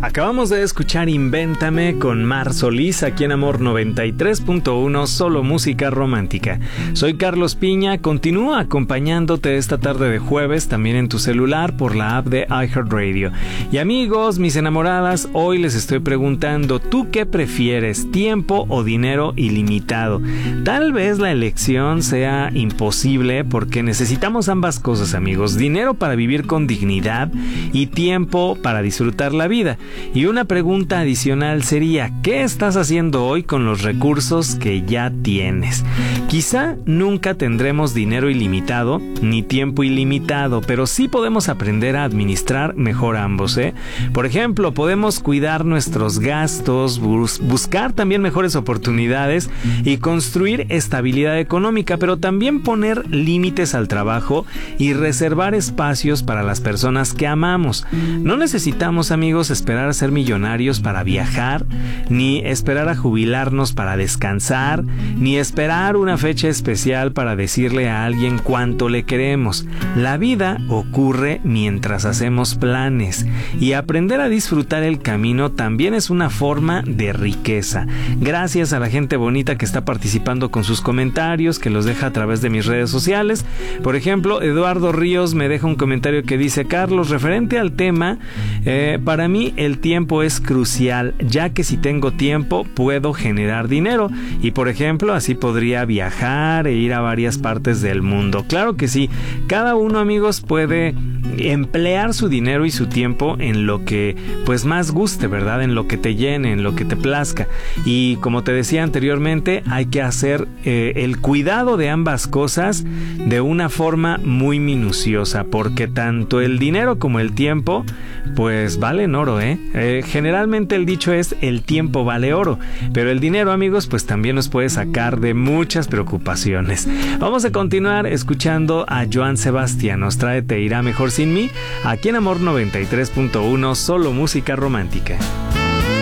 Acabamos de escuchar Invéntame con Mar Solís aquí en Amor 93.1, solo música romántica. Soy Carlos Piña, continúo acompañándote esta tarde de jueves también en tu celular por la app de iHeartRadio. Y amigos, mis enamoradas, hoy les estoy preguntando, ¿tú qué prefieres, tiempo o dinero ilimitado? Tal vez la elección sea imposible porque necesitamos ambas cosas, amigos, dinero para vivir con dignidad y tiempo para disfrutar la vida. Y una pregunta adicional sería, ¿qué estás haciendo hoy con los recursos que ya tienes? Quizá nunca tendremos dinero ilimitado ni tiempo ilimitado, pero sí podemos aprender a administrar mejor ambos, ¿eh? Por ejemplo, podemos cuidar nuestros gastos, buscar también mejores oportunidades y construir estabilidad económica, pero también poner límites al trabajo y reservar espacios para las personas que amamos. No necesitamos, amigos, esperar a ser millonarios para viajar, ni esperar a jubilarnos para descansar, ni esperar una fecha especial para decirle a alguien cuánto le queremos. La vida ocurre mientras hacemos planes, y aprender a disfrutar el camino también es una forma de riqueza. Gracias a la gente bonita que está participando con sus comentarios, que los deja a través de mis redes sociales. Por ejemplo, Eduardo Ríos me deja un comentario que dice: Carlos, referente al tema, para mí el tiempo es crucial, ya que si tengo tiempo puedo generar dinero y, por ejemplo, así podría viajar e ir a varias partes del mundo. Claro que sí, cada uno, amigos, puede emplear su dinero y su tiempo en lo que pues más guste, ¿verdad? En lo que te llene, en lo que te plazca. Y como te decía anteriormente, hay que hacer el cuidado de ambas cosas de una forma muy minuciosa, porque tanto el dinero como el tiempo pues valen oro, generalmente el dicho es: el tiempo vale oro, pero el dinero, amigos, pues también nos puede sacar de muchas preocupaciones. Vamos a continuar escuchando a Joan Sebastián, nos trae Te irá mejor sin mí, aquí en Amor 93.1, solo música romántica.